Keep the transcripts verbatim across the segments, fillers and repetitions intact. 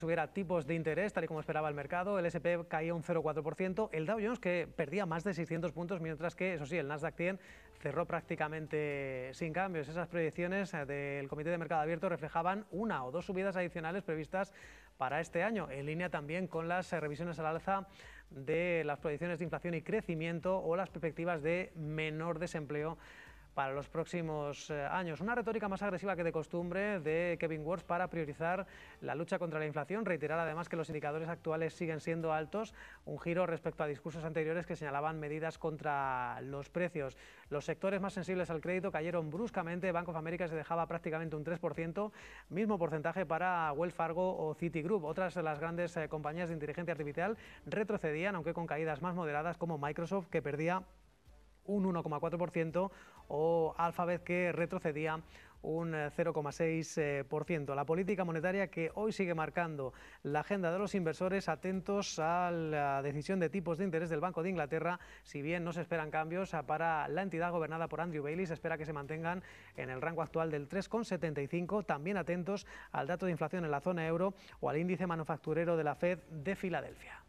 Subiera tipos de interés, tal y como esperaba el mercado. El ese and pe caía un cero coma cuatro por ciento. El Dow Jones, que perdía más de seiscientos puntos, mientras que, eso sí, el Nasdaq cien cerró prácticamente sin cambios. Esas proyecciones del Comité de Mercado Abierto reflejaban una o dos subidas adicionales previstas para este año, en línea también con las revisiones al alza de las proyecciones de inflación y crecimiento o las perspectivas de menor desempleo para los próximos eh, años. Una retórica más agresiva que de costumbre de Kevin Warsh para priorizar la lucha contra la inflación, reiterar además que los indicadores actuales siguen siendo altos, un giro respecto a discursos anteriores que señalaban medidas contra los precios. Los sectores más sensibles al crédito cayeron bruscamente. Bank of America se dejaba prácticamente un tres por ciento, mismo porcentaje para Wells Fargo o Citigroup. Otras de las grandes eh, compañías de inteligencia artificial retrocedían, aunque con caídas más moderadas, como Microsoft, que perdía un uno coma cuatro por ciento, o Alphabet, que retrocedía un cero coma seis por ciento. La política monetaria que hoy sigue marcando la agenda de los inversores, atentos a la decisión de tipos de interés del Banco de Inglaterra. Si bien no se esperan cambios para la entidad gobernada por Andrew Bailey, se espera que se mantengan en el rango actual del tres coma setenta y cinco. También atentos al dato de inflación en la zona euro o al índice manufacturero de la Fed de Filadelfia.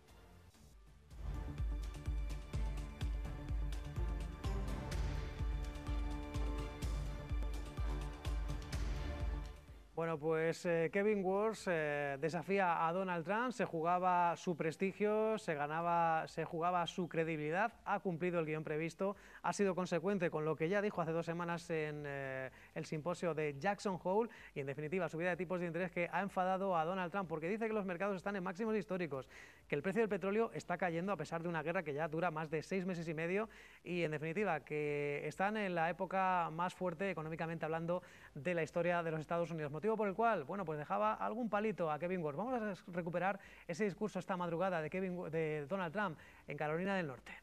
Bueno, pues eh, Kevin Warsh eh, desafía a Donald Trump, se jugaba su prestigio, se ganaba, se jugaba su credibilidad, ha cumplido el guión previsto, ha sido consecuente con lo que ya dijo hace dos semanas en eh, el simposio de Jackson Hole y, en definitiva, subida de tipos de interés que ha enfadado a Donald Trump porque dice que los mercados están en máximos históricos, que el precio del petróleo está cayendo a pesar de una guerra que ya dura más de seis meses y medio y, en definitiva, que están en la época más fuerte económicamente hablando de la historia de los Estados Unidos. Motivo por el cual, bueno, pues dejaba algún palito a Kevin Warsh. Vamos a recuperar ese discurso esta madrugada de, Kevin, de Donald Trump en Carolina del Norte.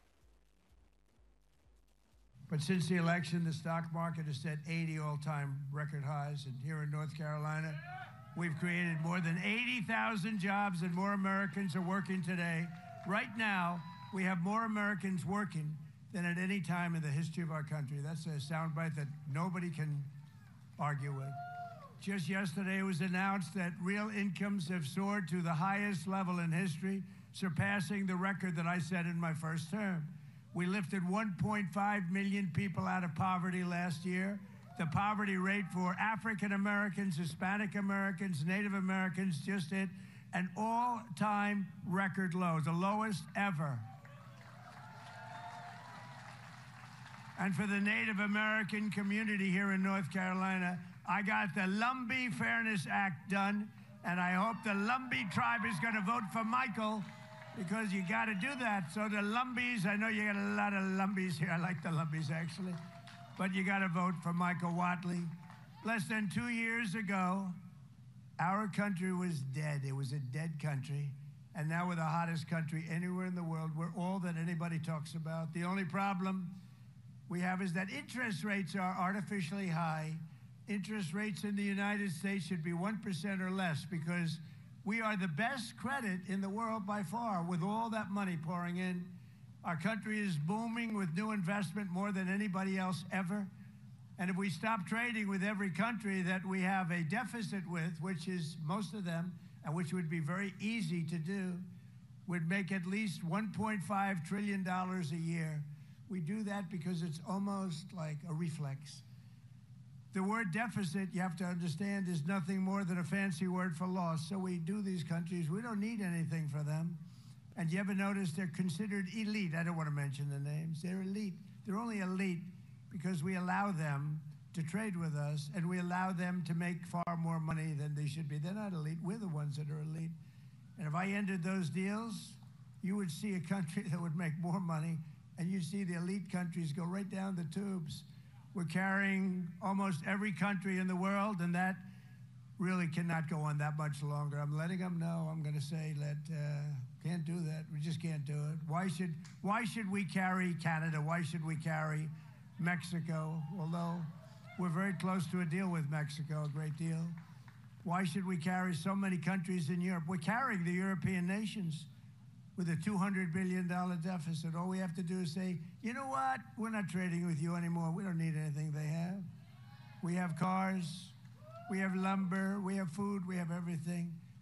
But since the election, the stock market has set eighty all-time record highs, and here in North Carolina, we've created more than eighty thousand jobs, and more Americans are working today. Right now, we have more Americans working than at any time in the history of our country. That's a soundbite that nobody can argue with. Just yesterday, it was announced that real incomes have soared to the highest level in history, surpassing the record that I set in my first term. We lifted one point five million people out of poverty last year. The poverty rate for African Americans, Hispanic Americans, Native Americans just hit an all-time record low, the lowest ever. And for the Native American community here in North Carolina, I got the Lumbee Fairness Act done, and I hope the Lumbee tribe is going to vote for Michael, because you got to do that. So the Lumbees, I know you got a lot of Lumbees here. I like the Lumbees, actually. But you got to vote for Michael Whatley. Less than two years ago, our country was dead. It was a dead country. And now we're the hottest country anywhere in the world. We're all that anybody talks about. The only problem we have is that interest rates are artificially high. Interest rates in the United States should be one percent or less, because we are the best credit in the world by far. With all that money pouring in, our country is booming with new investment more than anybody else ever. And if we stop trading with every country that we have a deficit with, which is most of them, and which would be very easy to do, would make at least one point five trillion dollars a year. We do that because it's almost like a reflex. The word deficit, you have to understand, is nothing more than a fancy word for loss. So we do these countries. We don't need anything for them. And you ever notice they're considered elite? I don't want to mention the names. They're elite. They're only elite because we allow them to trade with us, and we allow them to make far more money than they should be. They're not elite. We're the ones that are elite. And if I ended those deals, you would see a country that would make more money, and you'd see the elite countries go right down the tubes. We're carrying almost every country in the world, and that really cannot go on that much longer. I'm letting them know. I'm going to say that uh, can't do that. We just can't do it. Why should why should we carry Canada? Why should we carry Mexico? Although we're very close to a deal with Mexico, a great deal. Why should we carry so many countries in Europe? We're carrying the European nations with a two hundred billion dollars deficit. All we have to do is say, you know what? We're not trading with you anymore. We don't need anything they have. We have cars, we have lumber, we have food, we have everything.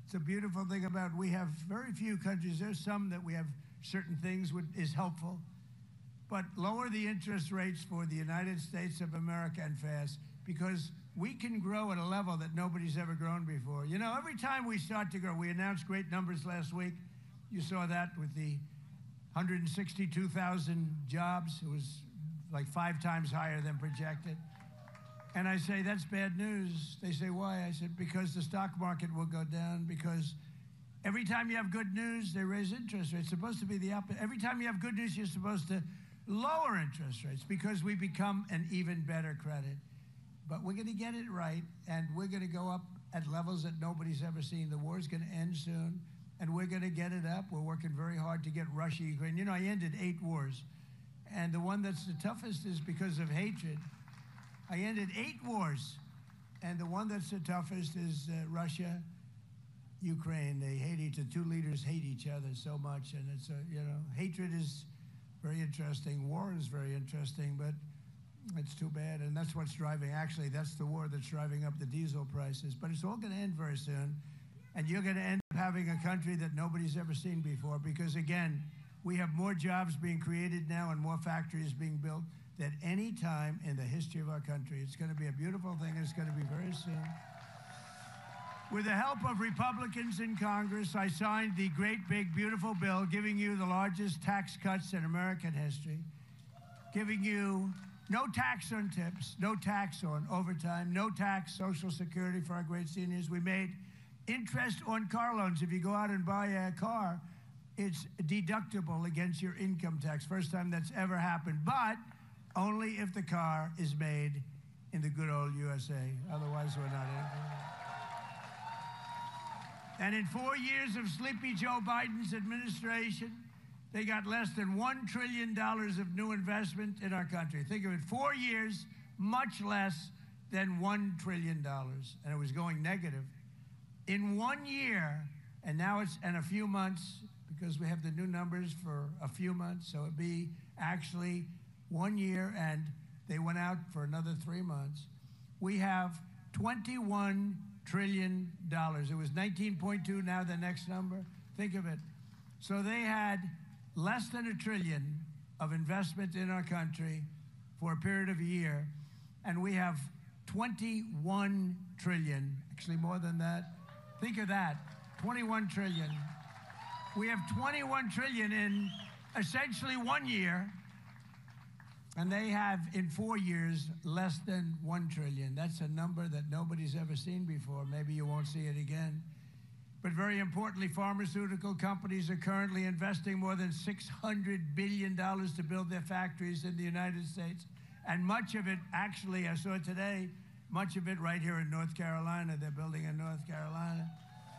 It's a beautiful thing about, we have very few countries. There's some that we have certain things would, is helpful. But lower the interest rates for the United States of America and fast, because we can grow at a level that nobody's ever grown before. You know, every time we start to grow, we announced great numbers last week. You saw that with the one hundred sixty-two thousand jobs. It was like five times higher than projected. And I say, that's bad news. They say, why? I said, because the stock market will go down, because every time you have good news, they raise interest rates. It's supposed to be the opposite. Every time you have good news, you're supposed to lower interest rates, because we become an even better credit. But we're going to get it right, and we're going to go up at levels that nobody's ever seen. The war's going to end soon, and we're going to get it up. We're working very hard to get Russia, Ukraine. You know, I ended eight wars, and the one that's the toughest is because of hatred. I ended eight wars, and the one that's the toughest is uh, Russia, Ukraine. They hate each other. Two leaders hate each other so much, and it's, a, you know, hatred is very interesting. War is very interesting, but it's too bad, and that's what's driving, actually, that's the war that's driving up the diesel prices. But it's all going to end very soon, and you're going to end up having a country that nobody's ever seen before, because, again, we have more jobs being created now and more factories being built than any time in the history of our country. It's going to be a beautiful thing, and it's going to be very soon. With the help of Republicans in Congress, I signed the great, big, beautiful bill giving you the largest tax cuts in American history, giving you no tax on tips, no tax on overtime, no tax Social Security for our great seniors. We made interest on car loans. If you go out and buy a car, it's deductible against your income tax. First time that's ever happened, but only if the car is made in the good old U S A. Otherwise, we're not in. And in four years of sleepy Joe Biden's administration, they got less than one trillion dollars of new investment in our country. Think of it, four years, much less than one trillion dollars. And it was going negative. In one year, and now it's in a few months, because we have the new numbers for a few months, so it'd be actually one year, and they went out for another three months. We have twenty-one trillion dollars. It was nineteen point two, now the next number. Think of it. So they had less than a trillion of investment in our country for a period of a year, and we have twenty-one trillion, actually more than that. Think of that, twenty-one trillion. We have twenty-one trillion in essentially one year, and they have in four years less than one trillion. That's a number that nobody's ever seen before. Maybe you won't see it again. But very importantly, pharmaceutical companies are currently investing more than six hundred billion dollars to build their factories in the United States. And much of it, actually, I saw it today, much of it right here in North Carolina. They're building in North Carolina.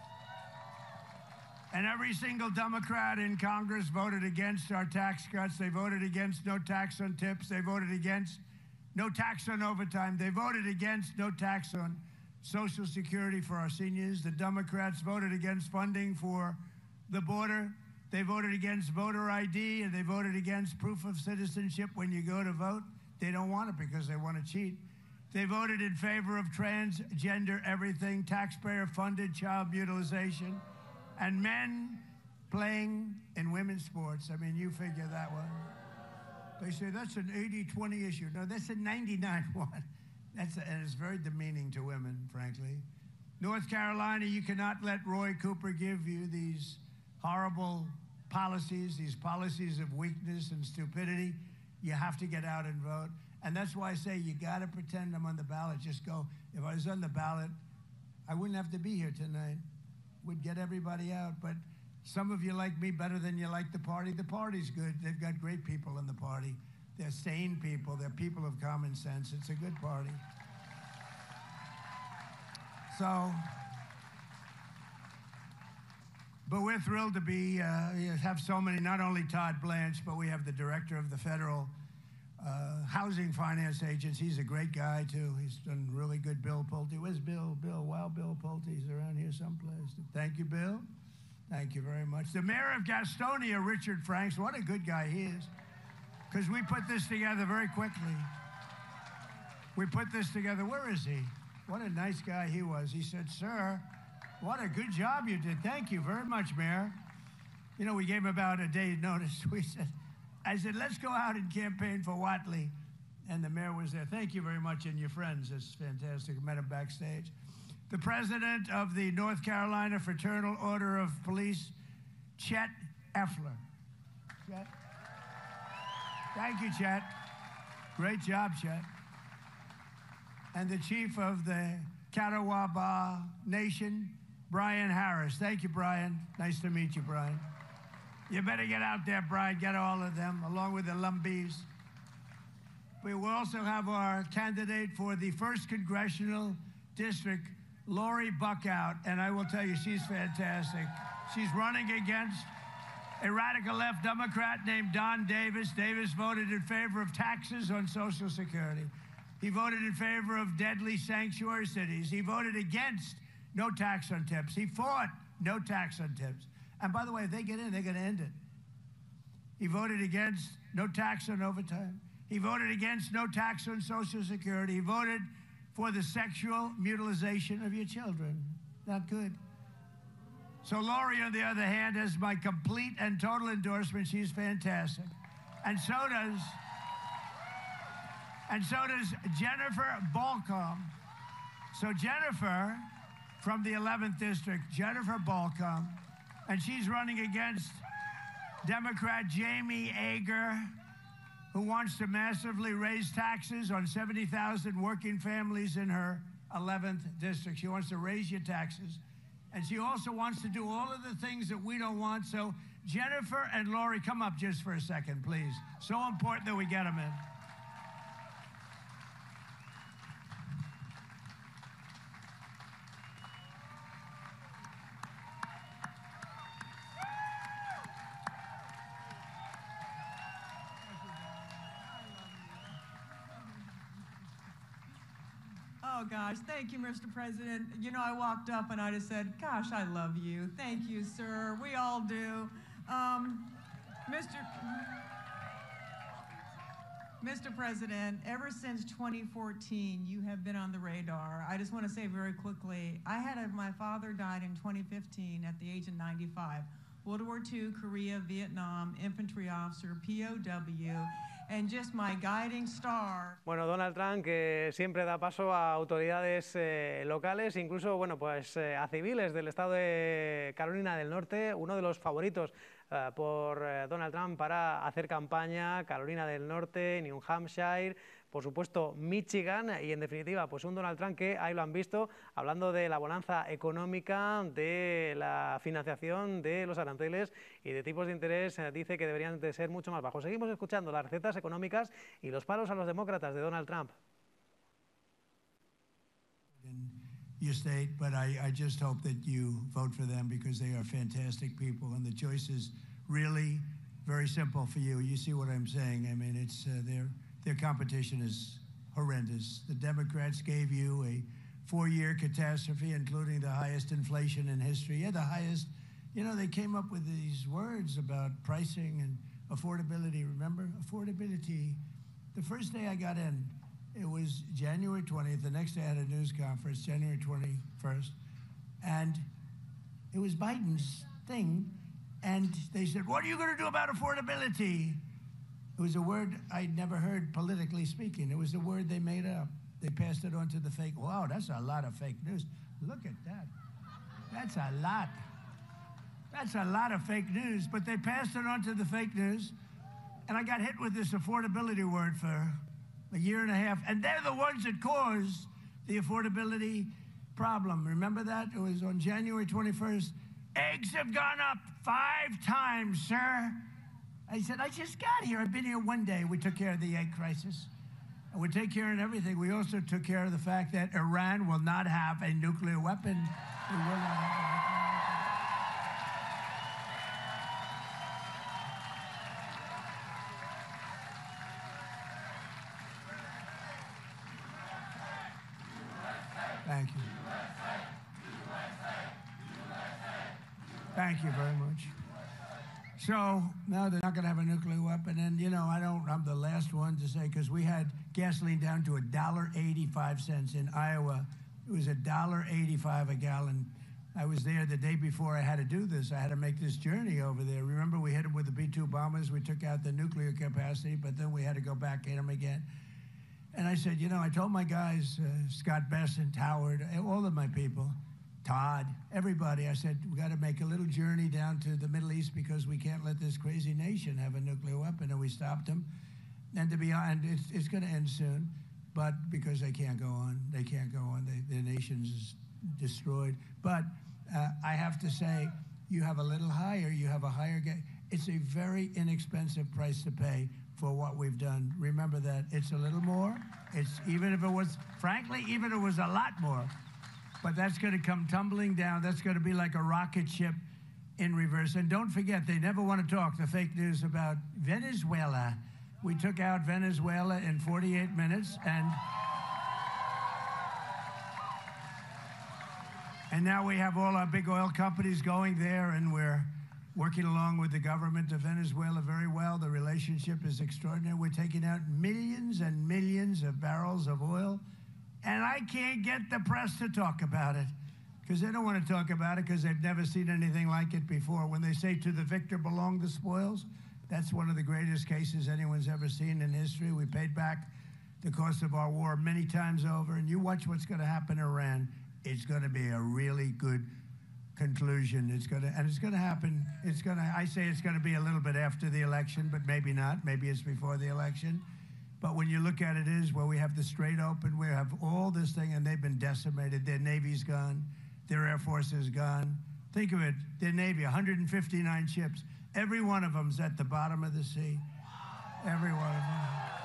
And every single Democrat in Congress voted against our tax cuts. They voted against no tax on tips. They voted against no tax on overtime. They voted against no tax on Social Security for our seniors. The Democrats voted against funding for the border. They voted against voter I D, and they voted against proof of citizenship when you go to vote. They don't want it because they want to cheat. They voted in favor of transgender everything, taxpayer-funded child mutilization, and men playing in women's sports. I mean, you figure that one. They say that's an eighty twenty issue. No, that's a ninety-nine one. That's a, and it's very demeaning to women, frankly. North Carolina, you cannot let Roy Cooper give you these horrible policies, these policies of weakness and stupidity. You have to get out and vote. And that's why I say you got to pretend I'm on the ballot. Just go. If I was on the ballot, I wouldn't have to be here tonight. We'd get everybody out. But some of you like me better than you like the party. The party's good. They've got great people in the party. They're sane people. They're people of common sense. It's a good party. So, but we're thrilled to be, uh, have so many, not only Todd Blanche, but we have the director of the Federal uh, Housing Finance Agency. He's a great guy, too. He's done really good. Bill Pulte. Where's Bill? Bill, wow, Bill Pulte's around here someplace. Thank you, Bill. Thank you very much. The mayor of Gastonia, Richard Franks, what a good guy he is. Because we put this together very quickly. We put this together. Where is he? What a nice guy he was. He said, sir, What a good job you did. Thank you very much, Mayor. You know, we gave about a day's notice. We said, I said, let's go out and campaign for Whatley. And the mayor was there. Thank you very much, and your friends. It's fantastic. I met him backstage. The president of the North Carolina Fraternal Order of Police, Chet Effler. Chet. Thank you, Chet. Great job, Chet. And the chief of the Catawba Nation, Brian Harris. Thank you, Brian. Nice to meet you, Brian. You better get out there, Brian. Get all of them, along with the Lumbees. We will also have our candidate for the first congressional district, Lori Buckout, and I will tell you, she's fantastic. She's running against a radical left Democrat named Don Davis. Davis voted in favor of taxes on Social Security. He voted in favor of deadly sanctuary cities. He voted against no tax on tips. He fought no tax on tips. And by the way, if they get in, they're going to end it. He voted against no tax on overtime. He voted against no tax on Social Security. He voted for the sexual mutilation of your children. Not good. So Lori, on the other hand, has my complete and total endorsement. She's fantastic. And so does, and so does Jennifer Balcom. So Jennifer, from the eleventh District, Jennifer Balcom, and she's running against Democrat Jamie Ager, who wants to massively raise taxes on seventy thousand working families in her eleventh district. She wants to raise your taxes. And she also wants to do all of the things that we don't want. So Jennifer and Lori, come up just for a second, please. So important that we get them in. Oh, gosh. Thank you, Mister President. You know, I walked up and I just said, gosh, I love you. Thank you, sir. We all do. Um, Mister Mister President, ever since twenty fourteen, you have been on the radar. I just want to say very quickly, I had a, my father died in twenty fifteen at the age of ninety-five. World War Two, Korea, Vietnam, infantry officer, P O W. And just my guiding star. Bueno, Donald Trump, que siempre da paso a autoridades eh, locales, incluso bueno, pues, eh, a civiles del estado de Carolina del Norte, uno de los favoritos eh, por eh, Donald Trump para hacer campaña, Carolina del Norte, New Hampshire, por supuesto Michigan, y en definitiva pues un Donald Trump que, ahí lo han visto, hablando de la bonanza económica, de la financiación de los aranceles y de tipos de interés, eh, dice que deberían de ser mucho más bajos. Seguimos escuchando las recetas económicas y los palos a los demócratas de Donald Trump. Your state, but I, I just hope that you vote for them because they are fantastic people and the choice is really very simple for you. You see what I'm saying? I mean, it's uh, their their competition is horrendous. The Democrats gave you a four-year catastrophe, including the highest inflation in history. Yeah, the highest. You know, they came up with these words about pricing and affordability. Remember, affordability. The first day I got in, it was January twentieth. The next day I had a news conference, January twenty-first. And it was Biden's thing. And they said, what are you going to do about affordability? It was a word I'd never heard politically speaking. It was a word they made up. They passed it on to the fake. Wow, that's a lot of fake news. Look at that. That's a lot. That's a lot of fake news. But they passed it on to the fake news. And I got hit with this affordability word for a year and a half. And they're the ones that caused the affordability problem. Remember that? It was on January twenty-first. Eggs have gone up five times, sir. I said, I just got here. I've been here one day. We took care of the egg crisis. And we take care of everything. We also took care of the fact that Iran will not have a nuclear weapon. We will not have a nuclear weapon. Thank you. Thank you very much. So now they're not going to have a nuclear weapon, and you know I don't. I'm the last one to say because we had gasoline down to a dollar eighty-five cents in Iowa. It was a dollar eighty-five a gallon. I was there the day before I had to do this. I had to make this journey over there. Remember, we hit them with the B two bombers. We took out the nuclear capacity, but then we had to go back, hit them again. And I said, you know, I told my guys, uh, Scott Bessent, Howard, all of my people, Todd, everybody, I said, we got to make a little journey down to the Middle East because we can't let this crazy nation have a nuclear weapon. And we stopped them. And to be honest, it's, it's going to end soon, but because they can't go on, they can't go on. They, their nation's destroyed. But uh, I have to say, you have a little higher, you have a higher, it's a very inexpensive price to pay for what we've done. Remember that it's a little more. It's even if it was, frankly, even if it was a lot more, but that's going to come tumbling down. That's going to be like a rocket ship in reverse. And don't forget, they never want to talk, the fake news about Venezuela. We took out Venezuela in forty-eight minutes, and and now we have all our big oil companies going there, and we're working along with the government of Venezuela very well. The relationship is extraordinary. We're taking out millions and millions of barrels of oil, and I can't get the press to talk about it because they don't want to talk about it because they've never seen anything like it before. When they say to the victor belong the spoils, that's one of the greatest cases anyone's ever seen in history. We paid back the cost of our war many times over, and you watch what's going to happen in Iran. It's going to be a really good conclusion. It's going to, and it's going to happen. It's going to, I say it's going to be a little bit after the election, but maybe not. Maybe it's before the election. But when you look at it is where we have the Strait open, we have all this thing, and they've been decimated. Their Navy's gone. Their Air Force is gone. Think of it, their Navy, one hundred fifty-nine ships. Every one of them's at the bottom of the sea. Every one of them.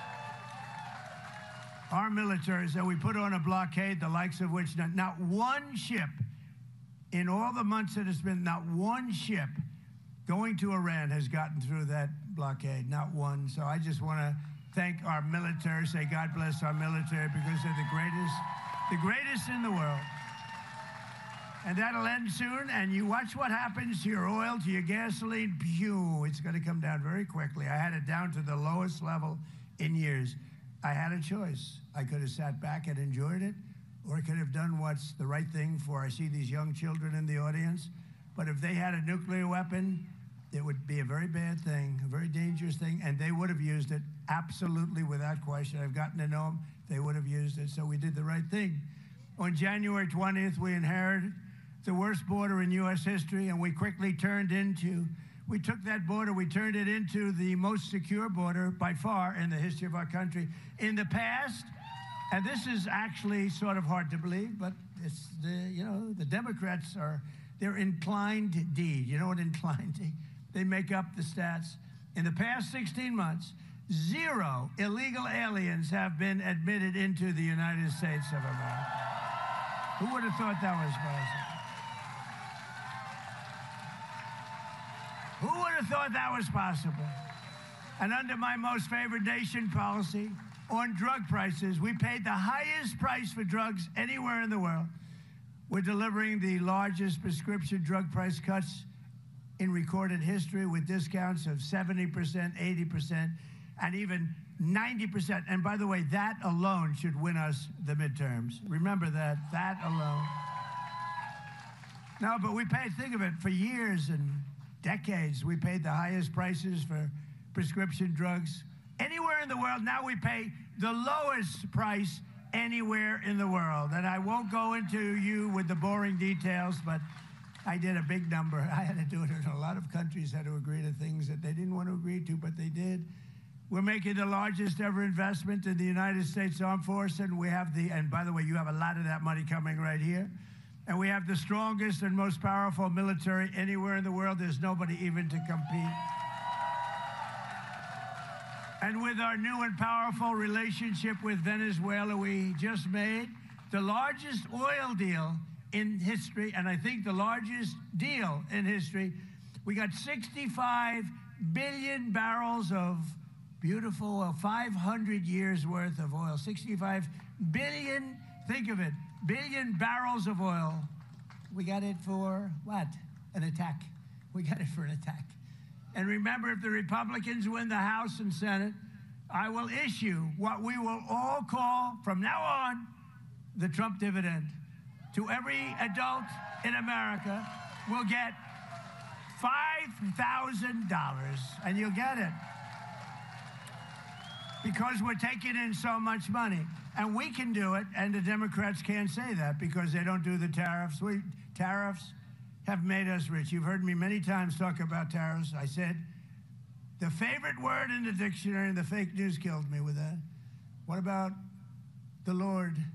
Our military said we put on a blockade, the likes of which not, not one ship, in all the months that it's been, not one ship going to Iran has gotten through that blockade, not one. So I just want to thank our military, say God bless our military, because they're the greatest, the greatest in the world. And that'll end soon, and you watch what happens to your oil, to your gasoline, pew, it's going to come down very quickly. I had it down to the lowest level in years. I had a choice. I could have sat back and enjoyed it, or I could have done what's the right thing for, I see these young children in the audience, but if they had a nuclear weapon, it would be a very bad thing, a very dangerous thing, and they would have used it absolutely without question. I've gotten to know them. They would have used it, so we did the right thing. On January twentieth, we inherited the worst border in U S history, and we quickly turned into, we took that border, we turned it into the most secure border by far in the history of our country. In the past, and this is actually sort of hard to believe, but it's the, you know, the Democrats are, they're inclined deed. You know what inclined deed? They make up the stats. In the past sixteen months, zero illegal aliens have been admitted into the United States of America. Who would have thought that was possible? Who would have thought that was possible? And under my most favored nation policy on drug prices, we paid the highest price for drugs anywhere in the world. We're delivering the largest prescription drug price cuts in recorded history with discounts of seventy percent, eighty percent, and even ninety percent. And by the way, that alone should win us the midterms. Remember that, that alone. No, but we paid, think of it, for years and decades, we paid the highest prices for prescription drugs anywhere in the world. Now we pay the lowest price anywhere in the world. And I won't go into you with the boring details, but I did a big number. I had to do it, and a lot of countries had to agree to things that they didn't want to agree to, but they did. We're making the largest ever investment in the United States Armed Forces, and we have the, and by the way, you have a lot of that money coming right here. And we have the strongest and most powerful military anywhere in the world. There's nobody even to compete. And with our new and powerful relationship with Venezuela, we just made the largest oil deal in history, and I think the largest deal in history. We got sixty-five billion barrels of beautiful oil, five hundred years worth of oil, sixty-five billion, think of it, billion barrels of oil. We got it for what? An attack. We got it for an attack. And remember, if the Republicans win the House and Senate, I will issue what we will all call from now on the Trump dividend to every adult in America will get five thousand dollars, and you'll get it. Because we're taking in so much money. And we can do it, and the Democrats can't say that because they don't do the tariffs. We, tariffs have made us rich. You've heard me many times talk about tariffs. I said, the favorite word in the dictionary, and the fake news killed me with that. What about the Lord